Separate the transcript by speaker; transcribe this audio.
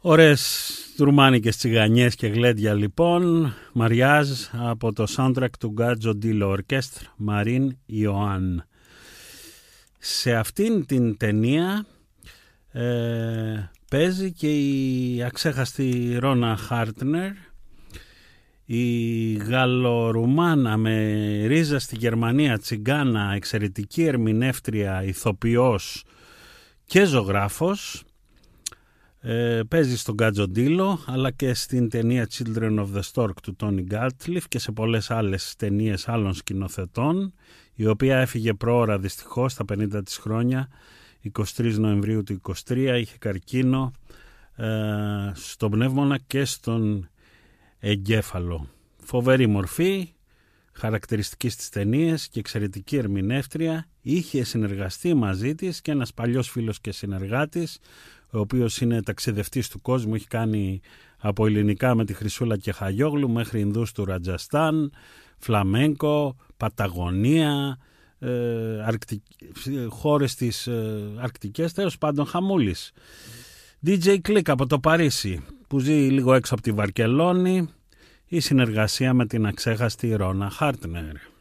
Speaker 1: Ωραίες ρουμάνικες τσιγανιές και γλέντια λοιπόν. Μαριάζ από το soundtrack του Γκάτζο Ντίλο Orchestra, Μαρίν Ιωάνν. Σε αυτήν την ταινία παίζει και η αξέχαστη Ρώνα Χάρτνερ, η Γαλλορουμάνα με ρίζα στη Γερμανία, τσιγκάνα, εξαιρετική ερμηνεύτρια, ηθοποιός και ζωγράφος. Παίζει στον Γκάτζο αλλά και στην ταινία Children of the Stork του Τόνι Γκάτλιφ και σε πολλές άλλες ταινίες άλλων σκηνοθετών, η οποία έφυγε πρόωρα δυστυχώς στα 50 της χρόνια, 23 Νοεμβρίου του 23, είχε καρκίνο στον πνεύμονα και στον εγκέφαλο. Φοβερή μορφή, χαρακτηριστική στις ταινίες και εξαιρετική ερμηνεύτρια. Είχε συνεργαστεί μαζί της και ένας παλιός φίλος και συνεργάτης, ο οποίος είναι ταξιδευτής του κόσμου, έχει κάνει από ελληνικά με τη Χρυσούλα και Χαγιόγλου μέχρι Ινδούς του Ρατζαστάν, φλαμέγκο, Παταγωνία, χώρες της Αρκτικές, τέλος πάντων χαμούλης. DJ Click από το Παρίσι, που ζει λίγο έξω από τη Βαρκελόνη, η συνεργασία με την αξέχαστη Ρώνα Χάρτνερ.